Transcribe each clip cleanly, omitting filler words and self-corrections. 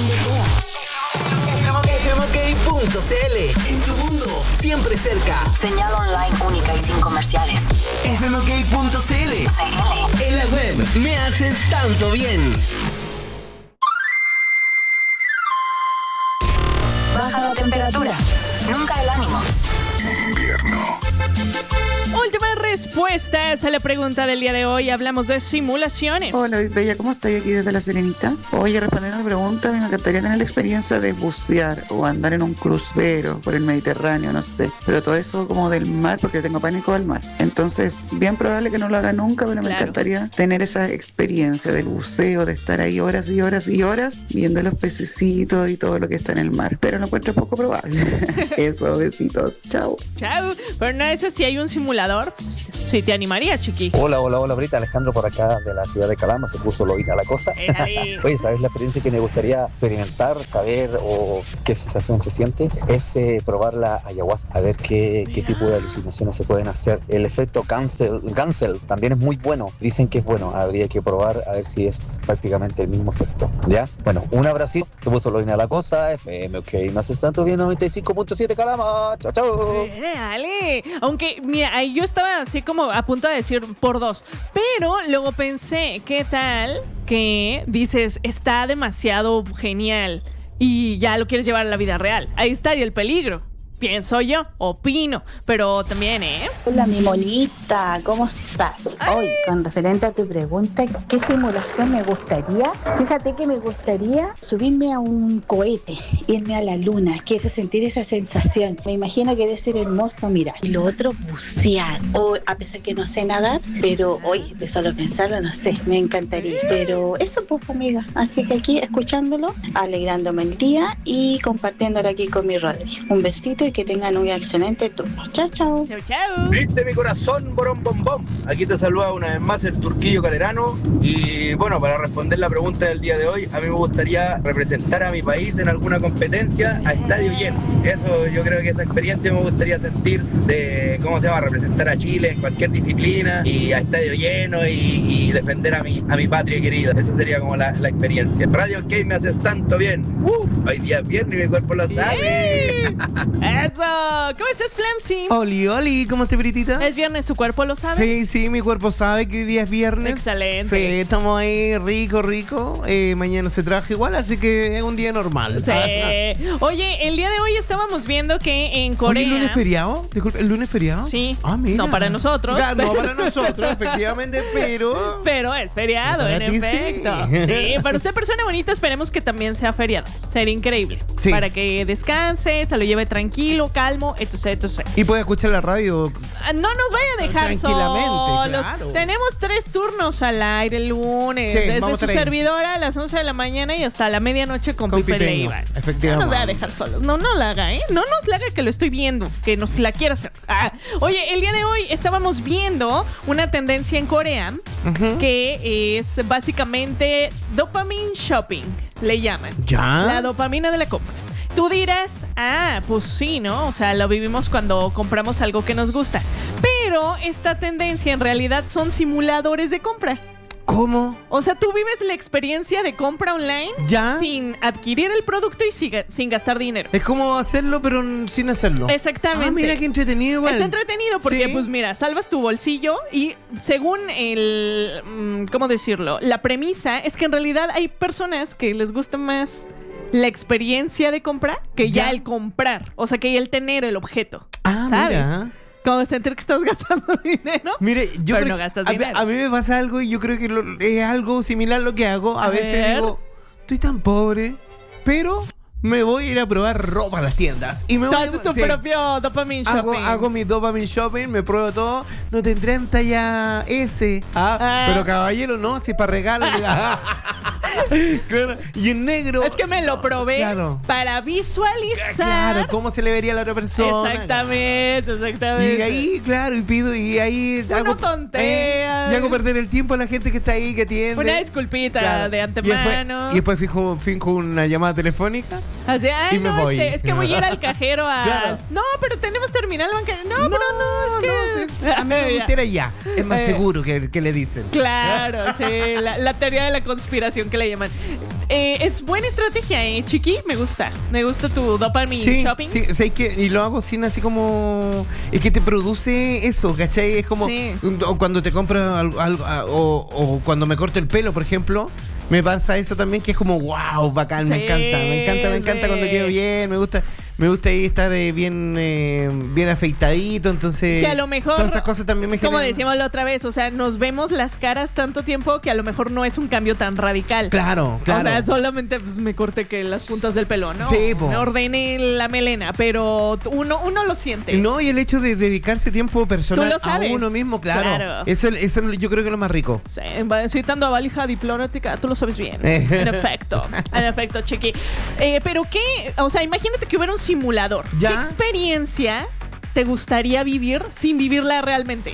FMK.cl. En tu mundo, siempre cerca. Señal online única y sin comerciales. FMK.cl. En la web, me haces tanto bien. Baja la temperatura. Nunca el ánimo. Invierno. Últimas respuestas a la pregunta del día de hoy. Hablamos de simulaciones. Hola, Bella, ¿cómo estás aquí desde La Serenita? Oye, respondiendo a mi pregunta, a mí me encantaría tener la experiencia de bucear o andar en un crucero por el Mediterráneo, no sé. Pero todo eso como del mar, porque tengo pánico al mar. Entonces, bien probable que no lo haga nunca, pero me encantaría tener esa experiencia del buceo, de estar ahí horas y horas y horas viendo los pececitos y todo lo que está en el mar. Pero lo encuentro poco probable. Eso, besitos. Chao. Chao. Pero no es si hay un simulador. Sí, te animaría, chiqui. Hola, Brita, Alejandro por acá de la ciudad de Calama, se puso lobita a la costa. Oye, ¿sabes la experiencia que me gustaría experimentar, saber o qué sensación se siente? Es probar la ayahuasca, a ver qué tipo de alucinaciones se pueden hacer. El efecto Gansel también es muy bueno, dicen que es bueno, habría que probar a ver si es prácticamente el mismo efecto, ¿ya? Bueno, un abracito, se puso lobita a la cosa, FMK, me haces tanto bien, 95.7 Calama, chao, chao. Dale. Aunque, mira, ahí yo estaba así como a punto de decir por 2, pero luego pensé, ¿qué tal que dices, está demasiado genial y ya lo quieres llevar a la vida real? Ahí estaría el peligro. Pienso yo, opino, pero también, Hola, mi monita, ¿cómo estás? Hoy, con referente a tu pregunta, ¿qué simulación me gustaría? Fíjate que me gustaría subirme a un cohete, irme a la luna, quiero sentir esa sensación. Me imagino que debe ser hermoso, mira. Y lo otro, bucear. O a pesar que no sé nadar, pero hoy, de solo pensarlo, no sé, me encantaría. Pero eso, pues, amiga. Así que aquí, escuchándolo, alegrándome el día y compartiéndolo aquí con mi Rodri. Un besito y que tengan un excelente turno. Chao, chao. Chao, chao. Viste mi corazón, borón, bom, bom. Aquí te saluda una vez más el Turquillo Calerano. Y bueno, para responder la pregunta del día de hoy, a mí me gustaría representar a mi país en alguna competencia a estadio lleno. Eso, yo creo que esa experiencia me gustaría sentir de, ¿cómo se llama? Representar a Chile en cualquier disciplina y a estadio lleno y defender a mi patria querida. Esa sería como la experiencia. Radio K me haces tanto bien. Hoy día es viernes y mi cuerpo lo sabe. ¡Eso! ¿Cómo estás, Flamsy? Oli, ¿cómo estás, Britita? ¿Es viernes, su cuerpo lo sabe? Sí, mi cuerpo sabe que hoy día es viernes. Excelente. Sí, estamos ahí rico. Mañana se trabaja igual, así que es un día normal. Sí. Oye, el día de hoy estábamos viendo que en Corea... ¿Hoy el lunes feriado? Disculpe, ¿el lunes feriado? Sí. Ah, mira. No para nosotros. No para nosotros, efectivamente, pero... Pero es feriado, en efecto. Sí, para usted, persona bonita, esperemos que también sea feriado. Sería increíble. Sí. Para que descanse, se lo lleve tranquilo, calmo, etc. Y puede escuchar la radio. No nos vaya a dejar tranquilamente, solos. claro. Tenemos 3 turnos al aire el lunes. Sí, desde su a ir. servidora a las 11 de la mañana y hasta la medianoche con Pipe Pipeño, Leiva. efectivamente. No nos vaya a dejar solos. No la haga, ¿eh? No nos la haga, que lo estoy viendo. Que nos la quiera hacer. Oye, el día de hoy estábamos viendo una tendencia en Corea que es básicamente dopamine shopping. Le llaman. ¿Ya? La dopamina de la compra. Tú dirás, pues sí, ¿no? O sea, lo vivimos cuando compramos algo que nos gusta. Pero esta tendencia en realidad son simuladores de compra. ¿Cómo? O sea, tú vives la experiencia de compra online ¿Ya? sin adquirir el producto y sin gastar dinero. Es como hacerlo, pero sin hacerlo. Exactamente. Ah, mira qué entretenido igual. Está entretenido porque, pues mira, salvas tu bolsillo y según ¿cómo decirlo? La premisa es que en realidad hay personas que les gusta más la experiencia de comprar que ya el comprar. O sea, que ya el tener el objeto. ¿Sabes? Mira. Como sentir que estás gastando dinero. Mire, yo pero creo no gastas dinero. a mí me pasa algo y yo creo que es algo similar a lo que hago. A veces ver. digo, estoy tan pobre, pero me voy a ir a probar ropa a las tiendas. Y me voy Haces tu propio dopamine shopping. Hago mi dopamine shopping, me pruebo todo. No tendré en talla S. Pero caballero, no, si para regalo. Claro. Y en negro. Es que me lo probé para visualizar. Claro, cómo se le vería a la otra persona. Exactamente. Y ahí, claro, y pido, y ahí hago tonterías. Y hago perder el tiempo a la gente que está ahí, que atiende. Una disculpita de antemano. Y después finjo una llamada telefónica Así, y me no, voy. es que voy a ir al cajero a... Claro. No, pero tenemos terminal bancario. No, pero no, es que... sí. A mí me gustaría ya. Es más seguro que le dicen. Claro, sí, la teoría de la conspiración que le llaman. Es buena estrategia, Chiqui. Me gusta tu dopamine shopping. Sí, sé que, y lo hago sin así como... Es que te produce eso, ¿cachai? Es como o cuando te compras algo o cuando me corto el pelo, por ejemplo. Me pasa eso también, que es como, wow, bacán, me encanta cuando quedo bien, me gusta ahí estar bien afeitadito, entonces que a lo mejor, todas esas cosas también me generan. Como decíamos la otra vez, o sea, nos vemos las caras tanto tiempo que a lo mejor no es un cambio tan radical. Claro. O sea, solamente pues, me corté que las puntas del pelo, ¿no? Sí, po. Me ordené la melena, pero uno lo siente. No, y el hecho de dedicarse tiempo personal a uno mismo, claro. Eso yo creo que es lo más rico. Sí, citando a valija diplomática, tú lo sabes bien. En efecto, Chiqui. Pero qué, o sea, imagínate que hubiera un simulador. ¿Ya? ¿Qué experiencia te gustaría vivir sin vivirla realmente?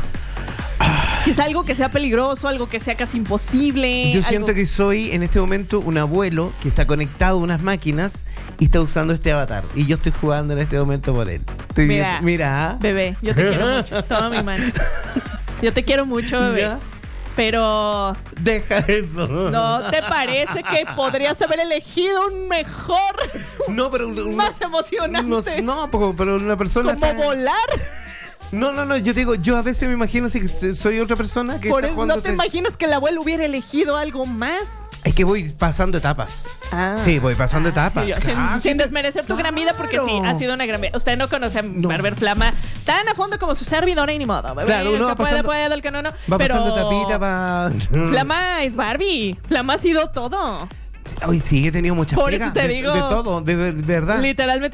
Es algo que sea peligroso, algo que sea casi imposible. Yo siento que soy en este momento un abuelo que está conectado a unas máquinas y está usando este avatar. Y yo estoy jugando en este momento por él. Mira. Bebé, yo te quiero mucho. Toma mi mano. Yo te quiero mucho, bebé. ¿Ya? Pero... Deja eso. ¿No te parece que podrías haber elegido un mejor? No, pero... más emocionante. No, pero una persona... ¿Como volar? No, yo digo, yo a veces me imagino que soy otra persona que por está jugando... ¿No te imaginas que el abuelo hubiera elegido algo más? Es que voy pasando etapas. Sí, voy pasando etapas. Sin desmerecer tu gran vida, porque sí, ha sido una gran vida. Usted no conoce a Barber Flama tan a fondo como su servidora y ni modo. Claro, uno va pasando... puede, el que no. Va pero pasando tapita, va... Flama es Barbie. Flama ha sido todo. Hoy sí, he tenido muchas por eso te digo, de todo, de verdad. Literalmente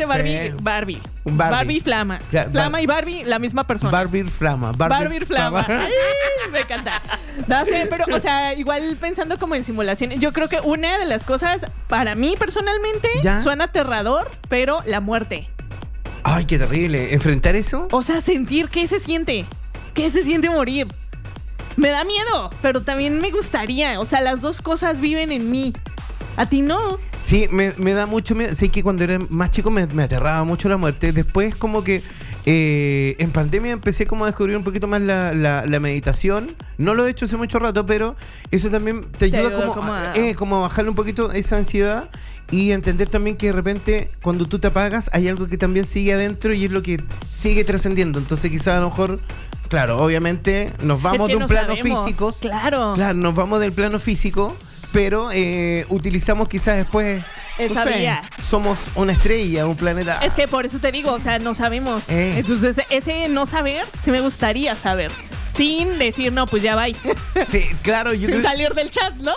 Barbie Flama. Flama y Barbie, la misma persona. Barbie Flama. Ay, me encanta. No sé, pero, o sea, igual pensando como en simulación, yo creo que una de las cosas, para mí personalmente, suena aterrador, pero la muerte. Ay, qué terrible. ¿Enfrentar eso? O sea, sentir qué se siente morir. Me da miedo, pero también me gustaría. O sea, las dos cosas viven en mí. ¿A ti no? Sí, me da mucho miedo. Sé que cuando era más chico me aterraba mucho la muerte. Después como que en pandemia empecé como a descubrir un poquito más la meditación. No lo he hecho hace mucho rato, pero eso también te ayuda como a bajarle un poquito esa ansiedad y entender también que de repente cuando tú te apagas hay algo que también sigue adentro y es lo que sigue trascendiendo. Entonces quizás a lo mejor... Claro, obviamente nos vamos de un plano físico. Claro, nos vamos del plano físico, pero utilizamos quizás después esa vía. Somos una estrella, un planeta. Es que por eso te digo, o sea, no sabemos. Entonces, ese no saber, sí me gustaría saber. Sin decir, no, pues ya va. Sí, claro. Sin salir del chat, ¿no?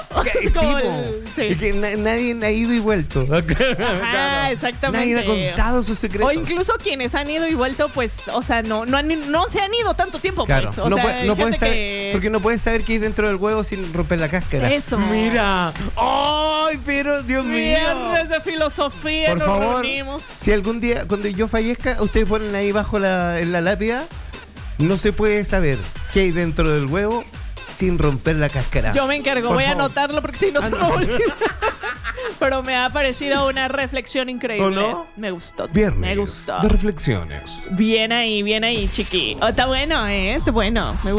Es que nadie ha ido y vuelto. Ajá, exactamente. Nadie ha contado sus secretos. O incluso quienes han ido y vuelto, pues, o sea, no se han ido tanto tiempo, claro. pues. No puedes saber, porque no puedes saber qué hay dentro del huevo sin romper la cáscara. Eso. Mira. ¡Ay, pero Dios mío! Viernes de filosofía, por nos favor, reunimos. Si algún día, cuando yo fallezca, ustedes ponen ahí bajo en la lápida, no se puede saber qué hay dentro del huevo sin romper la cáscara. Yo me encargo, voy a anotarlo porque si no se me olvida. Pero me ha parecido una reflexión increíble. ¿O no? Me gustó. Viernes me gustó. de reflexiones. Bien ahí, chiqui. Está bueno, está bueno. Me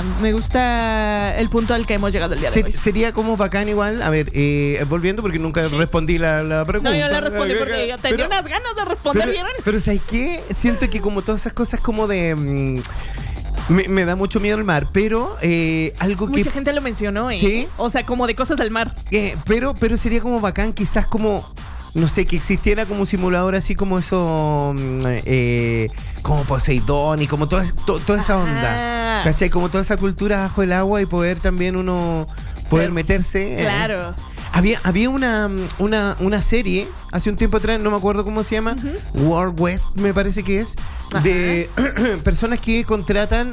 gusta el punto al que hemos llegado el día de hoy. Sería como bacán igual. A ver, volviendo porque nunca respondí la pregunta. No, yo la respondí porque yo tenía unas ganas de responder, ¿vieron? Pero ¿sabes qué? Siento que como todas esas cosas como de... Me da mucho miedo el mar, pero algo que... Mucha gente lo mencionó, ¿Sí? O sea, como de cosas del mar. Pero sería como bacán, quizás como... No sé, que existiera como un simulador así como eso... como Poseidón y como toda esa onda. ¿Cachai? Como toda esa cultura bajo el agua y poder también uno... Poder meterse... Claro. Había una serie hace un tiempo atrás, no me acuerdo cómo se llama, World West me parece que es, de personas que contratan,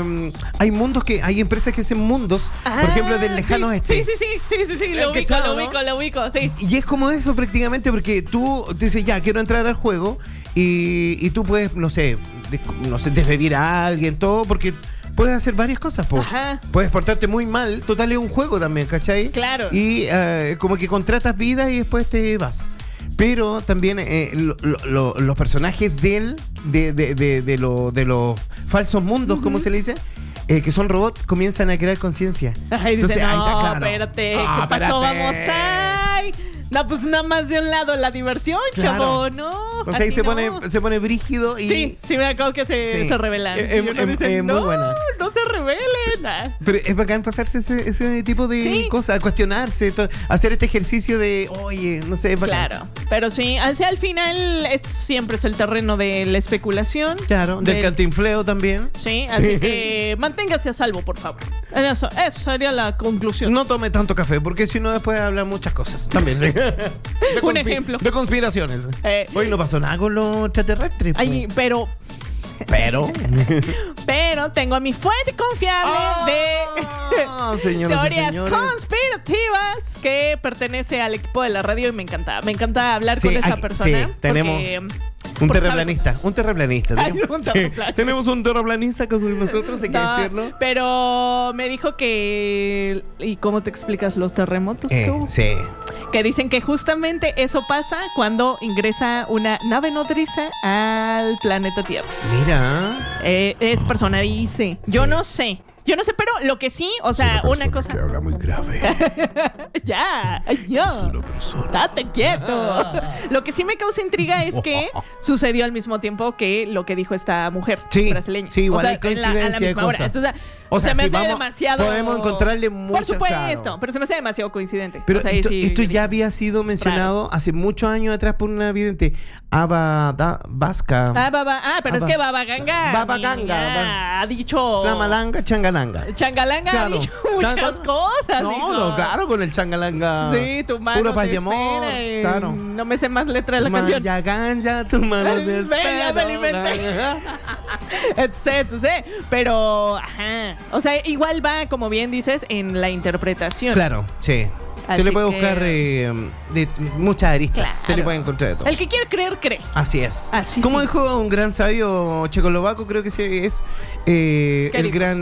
hay empresas que hacen mundos, por ejemplo del lejano oeste. Sí, lo ubico, sí. Y es como eso prácticamente, porque tú dices, ya, quiero entrar al juego y tú puedes, no sé, desvivir a alguien, todo, porque... Puedes hacer varias cosas, po. Ajá. Puedes portarte muy mal. Total, es un juego también, ¿cachai? Claro. Y como que contratas vida y después te vas. Pero también los personajes de los falsos mundos, ¿cómo se le dice? Que son robots, comienzan a crear conciencia. Ay, Entonces, dice, ahí está no, claro. espérate, Ah, ¿qué pasó? espérate. Vamos, ay. No, pues nada más de un lado la diversión, Claro. chavo, ¿no? O sea, ahí así se no. pone brígido y... Sí, me acuerdo que se rebelan. Y uno dice, muy no, buena. no se rebelen. Ah. Pero es bacán pasarse ese tipo de Sí. cosas, cuestionarse, hacer este ejercicio de, oye, no sé, es bacán. Claro, pero sí, hacia al final siempre es el terreno de la especulación. Claro, del cantinfleo también. Sí, así que manténgase a salvo, por favor. Eso sería la conclusión. No tome tanto café, porque si no después habla muchas cosas también. Un ejemplo. De conspiraciones. Hoy no pasó nada con los extraterrestres. Ay, pero tengo a mi fuente confiable de señoras y teorías señores. conspirativas que pertenece al equipo de la radio y me encanta hablar con esa persona. Sí, tenemos porque, un porque terraplanista. Un terraplanista. Ay, Tenemos, un terraplanista. tenemos un terraplanista con nosotros, hay que No, decirlo. pero me dijo que... ¿Y cómo te explicas los terremotos tú? Sí. Que dicen que justamente eso pasa cuando ingresa una nave nodriza al planeta Tierra. Mira. Es persona dice. Yo no sé, pero lo que sí, o sea, una cosa. Que habla muy grave. Ya. persona. Date quieto. Lo que sí me causa intriga es que sucedió al mismo tiempo que lo que dijo esta mujer brasileña. Sí, igual o sea, hay coincidencia a la de misma hora. cosas. Entonces, O sea, se me si hace vamos- demasiado. podemos encontrarle muchas, Por supuesto, claro. pero se me hace demasiado coincidente. Pero O sea, ahí esto, sí- esto ya había sido mencionado hace muchos años atrás por una vidente. Vasca. Pero es que Baba Ganga. Baba Ganga, niña, ha dicho. Flamalanga, changalanga. Changalanga Claro. ha dicho muchas cosas. No, hijo. no, claro, con el changalanga. Sí, tu mano Puro paz te y amor. espera y Claro. No me sé más letra de la canción. Ya ganja, tu mano te Ven, ya me lo inventé. Etc. Pero, ajá. O sea, igual va, como bien dices, en la interpretación. Claro, sí. Así Se le puede que- buscar de muchas aristas. Claro. Se le puede encontrar de todo. El que quiere creer, cree. Así es. Así Como sí. dijo un gran sabio checoslovaco, creo que ese es el dijo? gran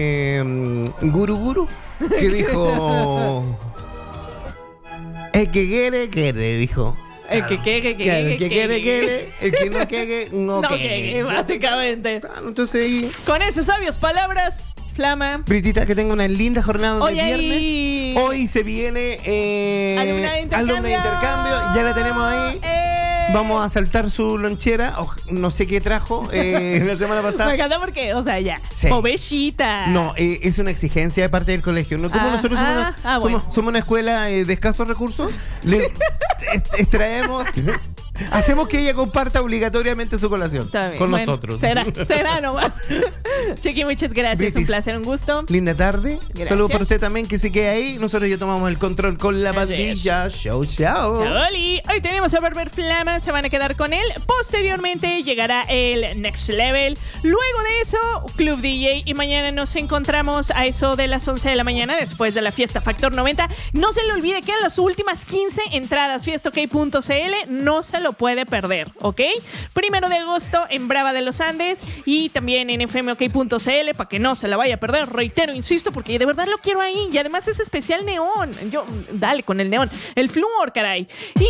Guru, que dijo... El que quiere, dijo. El que quiere, El que quiere, el que no quiere, no No quiere. quiere, básicamente. Entonces ahí... Con esas sabias palabras, Flama. Britita, que tenga una linda jornada Hoy de viernes. hay- Hoy se viene Alumna de intercambio. alumna de intercambio. Ya la tenemos ahí. Vamos a saltar su lonchera. No sé qué trajo la semana Me pasada. encanta porque, o sea, ya. Sí. Ovejita. No, es una exigencia de parte del colegio. No, como nosotros bueno. somos una escuela de escasos recursos, le extraemos, hacemos que ella comparta obligatoriamente su colación Está bien. con Bueno, nosotros. Será nomás. Chiqui, muchas gracias. Britis, Un placer, un gusto. Linda tarde. Gracias. Saludos para usted también, que se quede ahí. Nosotros ya tomamos el control con la pandilla. Chau. Oli, hoy tenemos a Barber Flama, se van a quedar con él. Posteriormente llegará el Next Level. Luego de eso, Club DJ. Y mañana nos encontramos a eso de las 11 de la mañana, después de la fiesta Factor 90. No se le olvide que en las últimas 15 entradas, fiestaok.cl, no se lo puede perder, ¿ok? 1 de agosto en Brava de los Andes y también en fmok.cl para que no se la vaya a perder. Reitero, insisto, porque de verdad lo quiero ahí. Y además es especial neón. Dale con el neón. El flúor, caray. Y